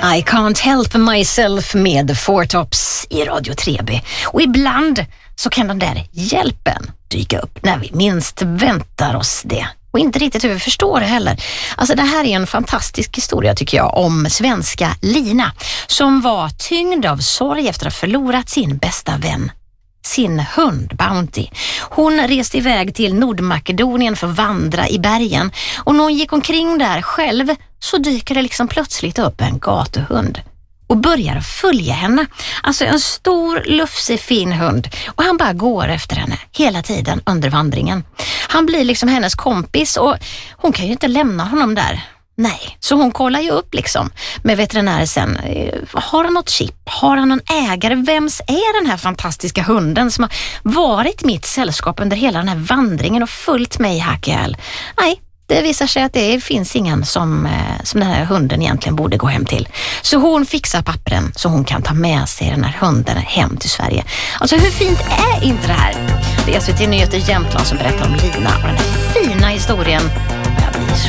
I can't help myself med Four Tops i Radio 3B. Och ibland så kan den där hjälpen dyka upp när vi minst väntar oss det. Och inte riktigt hur vi förstår det heller. Alltså det här är en fantastisk historia tycker jag om svenska Lina som var tyngd av sorg efter att ha förlorat sin bästa vän. Sin hund Bounty. Hon reste iväg till Nordmakedonien för att vandra i bergen och när hon gick omkring där själv så dyker det liksom plötsligt upp en gatuhund och börjar följa henne. Alltså en stor, lufsig, fin hund och han bara går efter henne hela tiden under vandringen. Han blir liksom hennes kompis och hon kan ju inte lämna honom där. Nej, så hon kollar ju upp liksom med veterinären sen. Har han något chip? Har han någon ägare? Vems är den här fantastiska hunden som har varit mitt sällskap under hela den här vandringen och följt mig hackhjäl? Nej, det visar sig att det finns ingen som den här hunden egentligen borde gå hem till. Så hon fixar pappren så hon kan ta med sig den här hunden hem till Sverige. Alltså hur fint är inte det här? Det är SVT Nyheter Jämtland som berättar om Lina och den här fina historien. Jag blir